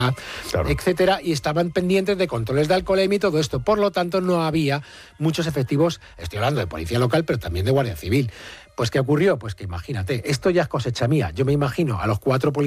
claro, etcétera, y estaban pendientes de controles de alcoholemia y todo esto. Por lo tanto, no había muchos efectivos, estoy hablando de policía local, pero también de Guardia Civil. Pues, ¿qué ocurrió? Pues que imagínate, esto ya es cosecha mía. Yo me imagino a los 4 policías